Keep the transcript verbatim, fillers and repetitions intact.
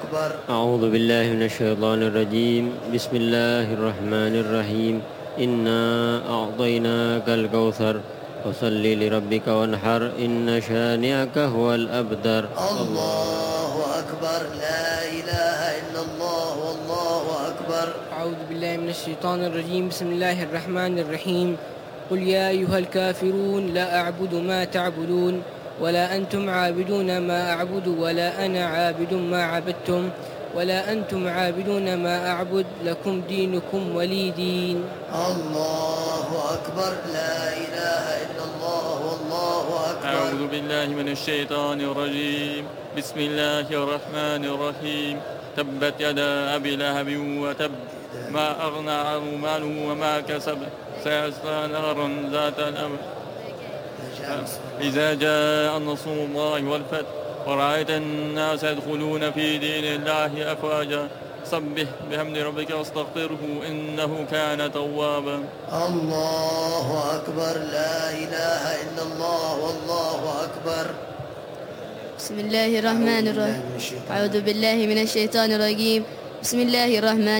أكبر. أعوذ بالله من الشيطان الرجيم. بسم الله الرحمن الرحيم. إنا أعطيناك الكوثر فصل لربك وانحر إن شانئك هو الأبتر. الله أكبر. لا إله إلا الله والله أكبر. أعوذ بالله من الشيطان الرجيم. بسم الله الرحمن الرحيم. قل يا أيها الكافرون لا أعبد ما تعبدون ولا أنتم عابدون ما أعبد ولا أنا عابد ما عبدتم ولا أنتم عابدون ما أعبد لكم دينكم ولي دين. الله أكبر. لا إله إلا الله والله أكبر. أعوذ بالله من الشيطان الرجيم. بسم الله الرحمن الرحيم. تبت يدا أبي لهب وتب ما أغنى عنه ماله وما كسب سيصلى نارا ذات لهب إذا جاء نصر الله والفتح ورأيت الناس يدخلون في دين الله أفواجا سبح بحمد ربك واستغفره إنه كان توابا. الله أكبر. لا إله إلا الله والله أكبر. بسم الله الرحمن الرحيم. أعوذ بالله من الشيطان الرجيم. بسم الله الرحمن